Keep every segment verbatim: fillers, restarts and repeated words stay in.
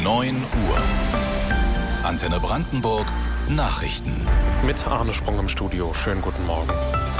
neun Uhr. Antenne Brandenburg Nachrichten. Mit Arne Sprung im Studio. Schönen guten Morgen.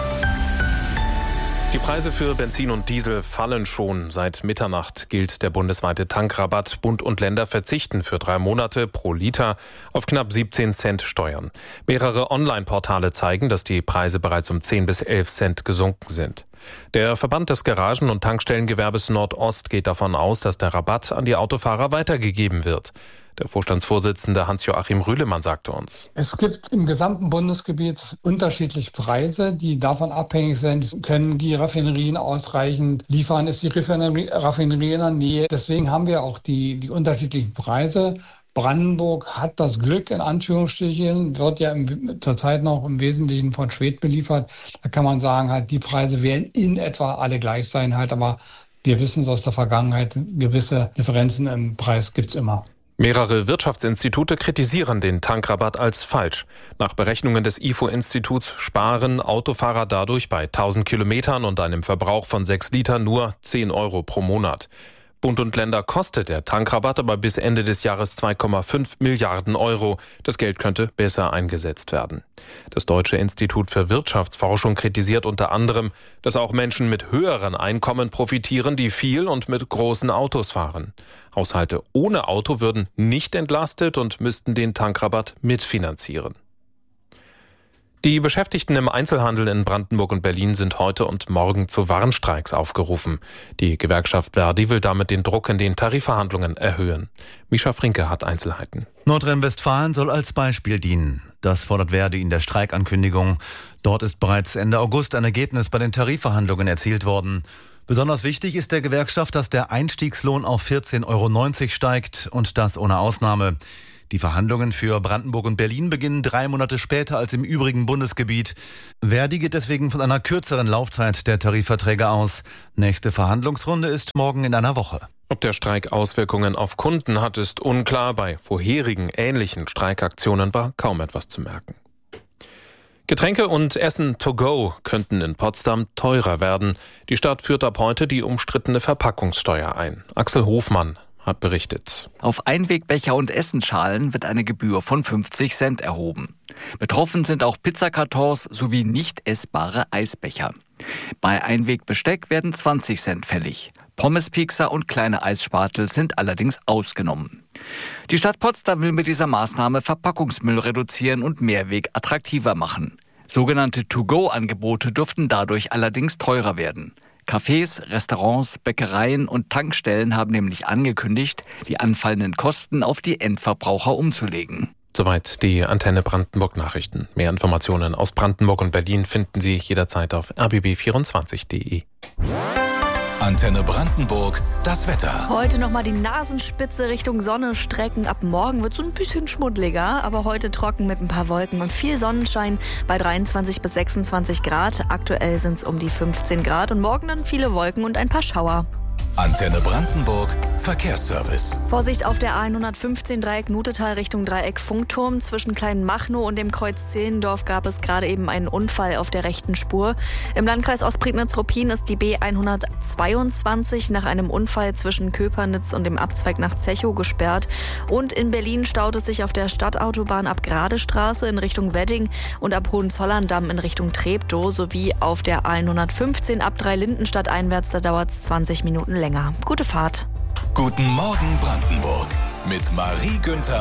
Die Preise für Benzin und Diesel fallen schon. Seit Mitternacht gilt der bundesweite Tankrabatt. Bund und Länder verzichten für drei Monate pro Liter auf knapp siebzehn Cent Steuern. Mehrere Online-Portale zeigen, dass die Preise bereits um zehn bis elf Cent gesunken sind. Der Verband des Garagen- und Tankstellengewerbes Nordost geht davon aus, dass der Rabatt an die Autofahrer weitergegeben wird. Der Vorstandsvorsitzende Hans-Joachim Rühlemann sagte uns: Es gibt im gesamten Bundesgebiet unterschiedliche Preise, die davon abhängig sind, können die Raffinerien ausreichend liefern, ist die Raffinerie, Raffinerie in der Nähe. Deswegen haben wir auch die, die unterschiedlichen Preise. Brandenburg hat das Glück, in Anführungsstrichen, wird ja im, zurzeit noch im Wesentlichen von Schwedt beliefert. Da kann man sagen, halt die Preise werden in etwa alle gleich sein, halt, aber wir wissen es aus der Vergangenheit, gewisse Differenzen im Preis gibt's immer. Mehrere Wirtschaftsinstitute kritisieren den Tankrabatt als falsch. Nach Berechnungen des I F O-Instituts sparen Autofahrer dadurch bei tausend Kilometern und einem Verbrauch von sechs Litern nur zehn Euro pro Monat. Bund und Länder kostet der Tankrabatt aber bis Ende des Jahres zwei Komma fünf Milliarden Euro. Das Geld könnte besser eingesetzt werden. Das Deutsche Institut für Wirtschaftsforschung kritisiert unter anderem, dass auch Menschen mit höheren Einkommen profitieren, die viel und mit großen Autos fahren. Haushalte ohne Auto würden nicht entlastet und müssten den Tankrabatt mitfinanzieren. Die Beschäftigten im Einzelhandel in Brandenburg und Berlin sind heute und morgen zu Warnstreiks aufgerufen. Die Gewerkschaft Verdi will damit den Druck in den Tarifverhandlungen erhöhen. Mischa Frinke hat Einzelheiten. Nordrhein-Westfalen soll als Beispiel dienen. Das fordert Verdi in der Streikankündigung. Dort ist bereits Ende August ein Ergebnis bei den Tarifverhandlungen erzielt worden. Besonders wichtig ist der Gewerkschaft, dass der Einstiegslohn auf vierzehn Euro neunzig steigt und das ohne Ausnahme. Die Verhandlungen für Brandenburg und Berlin beginnen drei Monate später als im übrigen Bundesgebiet. Verdi geht deswegen von einer kürzeren Laufzeit der Tarifverträge aus. Nächste Verhandlungsrunde ist morgen in einer Woche. Ob der Streik Auswirkungen auf Kunden hat, ist unklar. Bei vorherigen ähnlichen Streikaktionen war kaum etwas zu merken. Getränke und Essen to go könnten in Potsdam teurer werden. Die Stadt führt ab heute die umstrittene Verpackungssteuer ein. Axel Hofmann hat berichtet. Auf Einwegbecher und Essenschalen wird eine Gebühr von fünfzig Cent erhoben. Betroffen sind auch Pizzakartons sowie nicht essbare Eisbecher. Bei Einwegbesteck werden zwanzig Cent fällig. Pommespiekser und kleine Eisspatel sind allerdings ausgenommen. Die Stadt Potsdam will mit dieser Maßnahme Verpackungsmüll reduzieren und Mehrweg attraktiver machen. Sogenannte To-Go-Angebote dürften dadurch allerdings teurer werden. Cafés, Restaurants, Bäckereien und Tankstellen haben nämlich angekündigt, die anfallenden Kosten auf die Endverbraucher umzulegen. Soweit die Antenne Brandenburg Nachrichten. Mehr Informationen aus Brandenburg und Berlin finden Sie jederzeit auf r b b vierundzwanzig punkt d e. Antenne Brandenburg, das Wetter. Heute nochmal die Nasenspitze Richtung Sonne strecken. Ab morgen wird es so ein bisschen schmuddeliger, aber heute trocken mit ein paar Wolken und viel Sonnenschein bei dreiundzwanzig bis sechsundzwanzig Grad. Aktuell sind es um die fünfzehn Grad und morgen dann viele Wolken und ein paar Schauer. Antenne Brandenburg, Verkehrsservice. Vorsicht auf der A hundertfünfzehn Dreieck Nutetal Richtung Dreieck Funkturm. Zwischen Kleinmachnow und dem Kreuz Zehlendorf gab es gerade eben einen Unfall auf der rechten Spur. Im Landkreis Ostprignitz-Ruppin ist die B hundertzweiundzwanzig nach einem Unfall zwischen Köpernitz und dem Abzweig nach Zechow gesperrt. Und in Berlin staut es sich auf der Stadtautobahn ab Gradestraße in Richtung Wedding und ab Hohenzollern-Damm in Richtung Treptow sowie auf der A hundertfünfzehn ab Dreilindenstadt einwärts. Da dauert es zwanzig Minuten länger. Gute Fahrt. Guten Morgen Brandenburg mit Marie Günther.